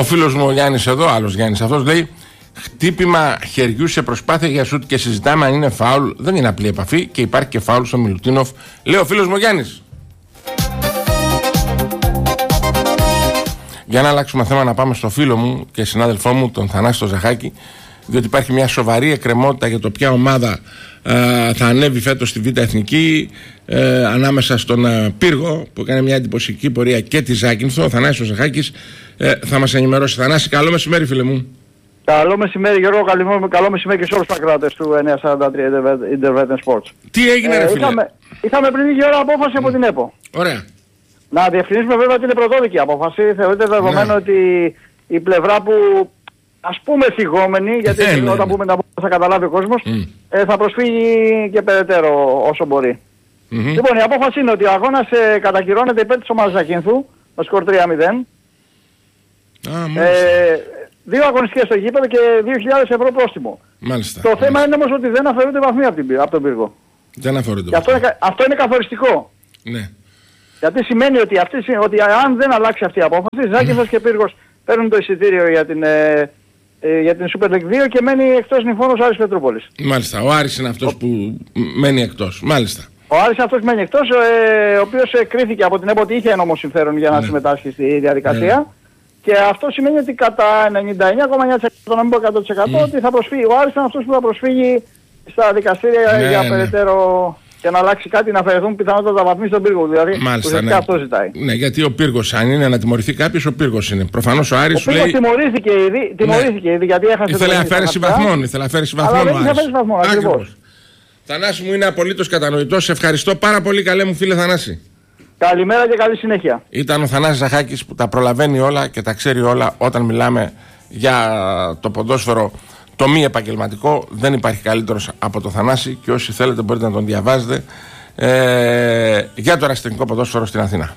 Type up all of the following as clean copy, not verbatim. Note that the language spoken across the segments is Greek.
φίλος μου ο Γιάννης εδώ, άλλος Γιάννης αυτός, λέει χτύπημα χεριού σε προσπάθεια για σουτ και συζητάμε αν είναι φάουλ. Δεν είναι απλή επαφή και υπάρχει και φάουλ στο Μιλουτίνοφ, λέει ο φίλος μου ο Γιάννης. Για να αλλάξουμε θέμα, να πάμε στο φίλο μου και συνάδελφό μου, τον Θανάση τον Ζαχάκη, διότι υπάρχει μια σοβαρή εκκρεμότητα για το ποια ομάδα θα ανέβει φέτος στη Β' Εθνική, ανάμεσα στον Πύργο που έκανε μια εντυπωσιακή πορεία και τη Ζάκυνθο. Ο Θανάσης ο Ζαχάκης θα μας ενημερώσει. Θανάση, καλό μεσημέρι φίλε μου. Καλό μεσημέρι Γιώργο, καλό μεσημέρι και σε όλους τους ακροατές του 943 Intervention Sports. Τι έγινε ρε φίλε? Είχαμε πριν λίγη ώρα απόφαση από την ΕΠΟ. Ωραία. Να διευθυνήσουμε βέβαια ότι είναι πρωτόδικη απόφαση. Θεωρείται δεδομένο ότι η πλευρά που ας πούμε θυγόμενη, γιατί όταν πούμε να θα καταλάβει ο κόσμος, θα προσφύγει και περαιτέρω όσο μπορεί. Λοιπόν, η απόφαση είναι ότι ο αγώνας κατακυρώνεται υπέρ της ομάδας Ζακίνθου, με σκορ 3-0. 2 αγωνιστικές στο γήπεδο και 2.000 ευρώ πρόστιμο. Μάλιστα. Το θέμα είναι όμως ότι δεν αφαιρούνται βαθμοί από τον Πύργο. Δεν αφαιρούνται. Και αυτό είναι καθοριστικό. Ναι. Γιατί σημαίνει ότι, ότι αν δεν αλλάξει αυτή η απόφαση, Ζάκυνθος και Πύργος παίρνουν το εισιτήριο για την Super League 2 και μένει εκτός νηφώνος ο Άρης Πετρούπολης. Μάλιστα. Ο Άρης είναι αυτός που μένει εκτός. Μάλιστα. Ο Άρης αυτός μένει εκτός, ο οποίος κρίθηκε από την ΕΠΟ ότι είχε ένομο συμφέρον για να συμμετάσχει στη διαδικασία. Και αυτό σημαίνει ότι κατά 99,9% να μην πω 100% ότι θα προσφύγει. Ο Άρης είναι αυτός που θα προσφύγει στα δικαστήρια για περαιτέρω και να αλλάξει κάτι, να αφαιρεθούν πιθανότατα βαθμοί στον Πύργο. Δηλαδή, ουσιαστικά αυτό ζητάει. Ναι, γιατί ο Πύργος, αν είναι να τιμωρηθεί κάποιος, ο Πύργος είναι. Προφανώς ο Άρης σου λέει. Τιμωρήθηκε ήδη γιατί έχασε. Ήθελε αφαίρεση βαθμών. Αλλά δεν είχε αφαίρεση βαθμών, ακριβώς. Θανάση μου, είναι απολύτως κατανοητός. Σε ευχαριστώ πάρα πολύ, καλέ μου φίλε Θανάση. Καλημέρα και καλή συνέχεια. Ήταν ο Θανάσης Ζαχάκης που τα προλαβαίνει όλα και τα ξέρει όλα όταν μιλάμε για το ποδόσφαιρο το μη επαγγελματικό. Δεν υπάρχει καλύτερος από το Θανάση και όσοι θέλετε μπορείτε να τον διαβάζετε για το αριστερικό ποδόσφαιρο στην Αθήνα.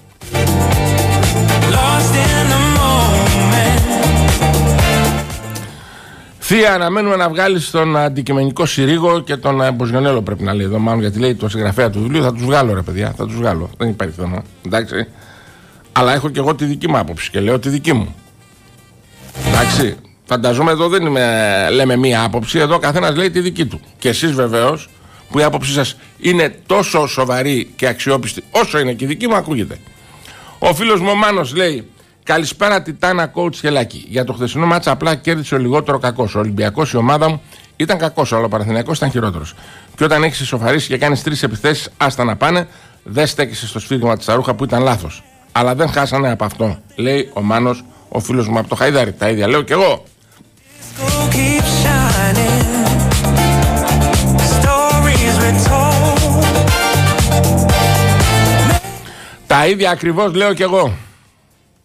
Θεία, αναμένουμε να βγάλεις τον αντικειμενικό Συρίγο και τον Μποζιονέλο, πρέπει να λέει εδώ, μάλλον γιατί λέει το συγγραφέα του βιβλίου. Θα τους βγάλω, ρε παιδιά, θα τους βγάλω. Δεν υπάρχει θέμα. Εντάξει. Αλλά έχω και εγώ τη δική μου άποψη και λέω τη δική μου. Εντάξει. Φανταζόμαι εδώ δεν λέμε μία άποψη, εδώ καθένας λέει τη δική του. Και εσείς βεβαίως, που η άποψή σας είναι τόσο σοβαρή και αξιόπιστη όσο είναι και η δική μου, ακούγεται. Ο φίλος μου ο Μάνος λέει. Καλησπέρα Τιτάνα Coach Χελάκη. Για το χθεσινό μάτσα απλά κέρδισε ο λιγότερο κακός. Ο Ολυμπιακός, η ομάδα μου, ήταν κακός, αλλά ο Παναθηναϊκός ήταν χειρότερος. Και όταν έχεις ισοφαρίσει και κάνεις 3 επιθέσεις, άστα να πάνε, δεν στέκεσαι στο σφύριγμα της Αρούχα που ήταν λάθος. Αλλά δεν χάσανε από αυτό, λέει ο Μάνος, ο φίλος μου από το Χαϊδάρι. Τα ίδια λέω κι εγώ. Τα ίδια ακριβώς λέω κι εγώ.